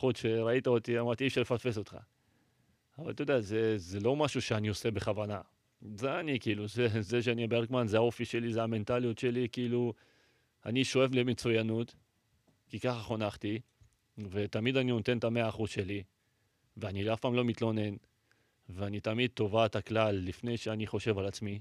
בחוץ שראית אותי, אמרתי, אי אפשר לפספס אותך. אבל אתה יודע, זה לא משהו שאני עושה בכוונה. זה אני, כאילו, זה שאני ברקמן, זה האופי שלי, זה המנטליות שלי, כאילו, אני שואף למצוינות, כי ככה חונכתי, ותמיד אני נותן את 100% שלי, ואני אף פעם לא מתלונן, ואני תמיד טובת הכלל לפני שאני חושב על עצמי.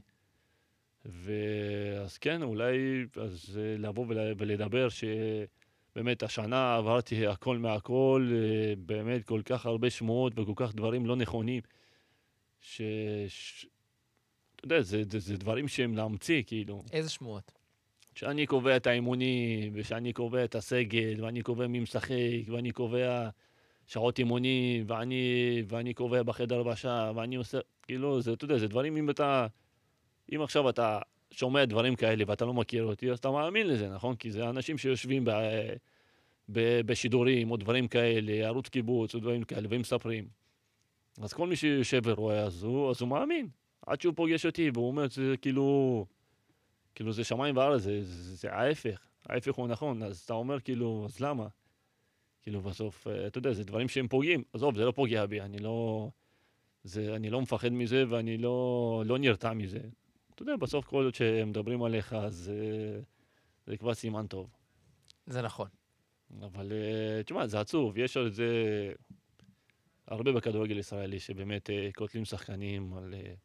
ואז כן, אולי אז לבוא ולדבר שבאמת השנה עברתי הכל מהכל, באמת כל כך הרבה שמועות וכל כך דברים לא נכונים, ש... אתה יודע, זה דברים שהם להמציא, כאילו. איזה שמועות? שאני קובע את האימונים, ושאני קובע את הסגל, ואני קובע מי משחק, ואני קובע שעות אימונים, ואני קובע בחדר הלבשה, ואני עושה, כאילו, אתה יודע, זה דברים, אם עכשיו אתה שומע דברים כאלה ואתה לא מכיר אותי, אז אתה מאמין לזה, נכון? כי זה אנשים שיושבים בשידורים או דברים כאלה, ערוץ קיבוץ או דברים כאלה, והם מספרים. אז כל מי שיושב ורואה, אז הוא מאמין. עד שהוא פוגש אותי, והוא אומר, זה כאילו זה שמיים וארץ, זה ההפך. ההפך הוא נכון, אז אתה אומר, כאילו, אז למה? כאילו, בסוף, אתה יודע, זה דברים שהם פוגעים. עזוב, זה לא פוגע בי, אני לא מפחד מזה, ואני לא נרתע מזה. אתה יודע, בסוף כל עוד שהם מדברים עליך, אז זה כבר סימן טוב. זה נכון. אבל, תשמע, זה עצוב. יש על זה הרבה בכדורגל ישראלי, שבאמת קוטלים שחקנים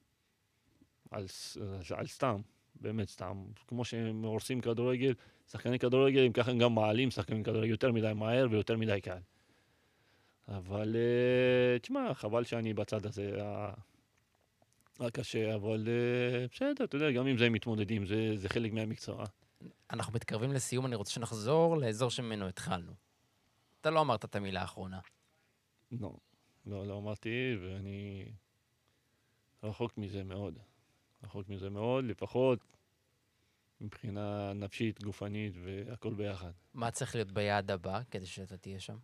על סתם, באמת סתם. כמו שהם הורסים כדורגל, שחקני כדורגל, הם ככה גם מעלים שחקנים כדורגל יותר מדי מהר ויותר מדי קל. אבל, תשמע, חבל שאני בצד הזה הקשה, אבל בסדר, אתה יודע, גם אם זה מתמודדים, זה חלק מהמקצוע. אנחנו מתקרבים לסיום, אני רוצה שנחזור לאזור שממנו התחלנו. אתה לא אמרת את המילה האחרונה. לא אמרתי, ואני רחוק מזה מאוד. רחוק מזה מאוד, לפחות מבחינה נפשית, גופנית והכל ביחד. מה צריך להיות ביעד הבא כדי שאתה תהיה שם?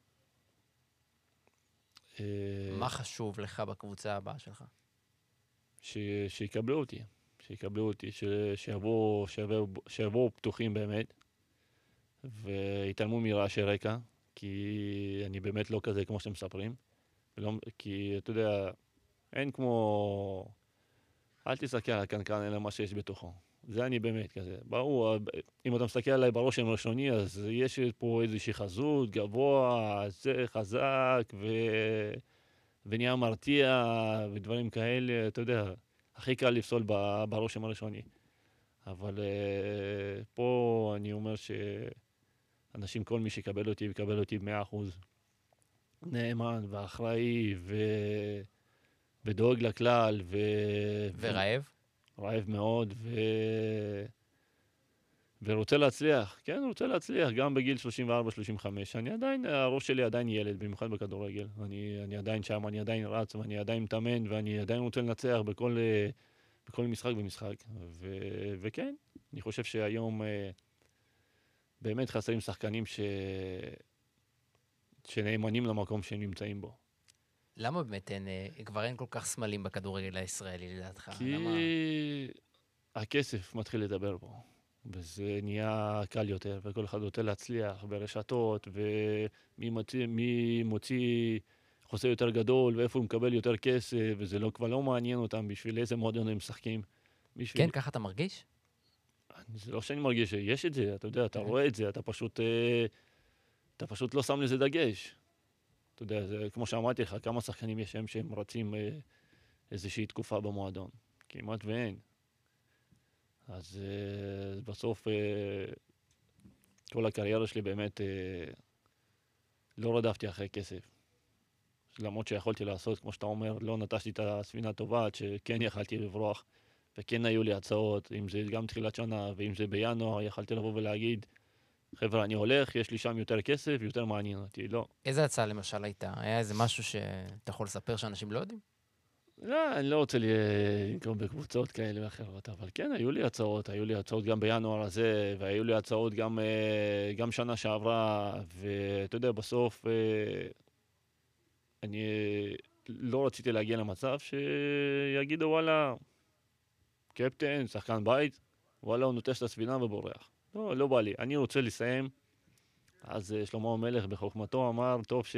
מה חשוב לך בקבוצה הבאה שלך? שיקבלו אותי, שיבואו פתוחים באמת, ויתעלמו מרעשי רקע, כי אני באמת לא כזה כמו שאתם מספרים. כי אתה יודע, אין כמו... אל תסתכל על הקנקן, אלא מה שיש בתוכו. זה אני באמת כזה. ברור, אם אתה מסתכל עליי בראש ראשוני, אז יש פה איזושהי חזות, גבוה, זה חזק, ונהיה מרתיע, ודברים כאלה, אתה יודע, הכי קל לפסול ברושם הראשוני. אבל פה אני אומר שאנשים, כל מי שיקבל אותי, יקבל אותי 100%. נאמן ואחראי ודואג לכלל. ורעב? רעב מאוד, ורוצה להצליח. כן, רוצה להצליח, גם בגיל 34-35. הראש שלי עדיין ילד, במיוחד בכדורגל. אני עדיין שם, אני עדיין רץ, ואני עדיין מתאמן, ואני עדיין רוצה לנצח בכל משחק ומשחק. וכן, אני חושב שהיום באמת חסרים שחקנים שנאמנים למקום שהם נמצאים בו. למה באמת כבר אין כל כך סמלים בכדורגל הישראלי לדעתך? כי הכסף מתחיל לדבר פה, וזה נהיה קל יותר, וכל אחד רוצה להצליח ברשתות, ומי מוציא חוזה יותר גדול, ואיפה הוא מקבל יותר כסף, וזה כבר לא מעניין אותם בשביל איזה מועדון הם משחקים. כן, ככה אתה מרגיש? זה לא שאני מרגיש שיש את זה, אתה יודע, אתה רואה את זה, אתה פשוט לא שם לזה דגש. אתה יודע, זה כמו שאמרתי לך, כמה שחקנים יש שהם רצים איזושהי תקופה במועדון. כמעט ואין. אז בסוף כל הקריירה שלי באמת לא רדפתי אחרי כסף. למרות שיכולתי לעשות, כמו שאתה אומר, לא נטשתי את הספינה הטובה, שכן יכלתי לברוח, וכן היו לי הצעות, אם זה גם תחילת שנה, ואם זה בינואר, יכלתי לבוא ולהגיד, חבר'ה, אני הולך, יש לי שם יותר כסף, יותר מעניין אותי, לא. איזה הצעה למשל הייתה? היה איזה משהו שאתה יכול לספר שאנשים לא יודעים? לא, אני לא רוצה לקרוא בקבוצות כאלה ואחרות, אבל כן, היו לי הצעות גם בינואר הזה, והיו לי הצעות גם שנה שעברה, ואתה יודע, בסוף אני לא רציתי להגיע למצב שיגידו, וואלה, קפטן, שחקן בית, וואלה, הוא נוטש את הספינה ובורח. לא בא לי, אני רוצה לסיים. אז שלמה המלך בחוכמתו אמר, טוב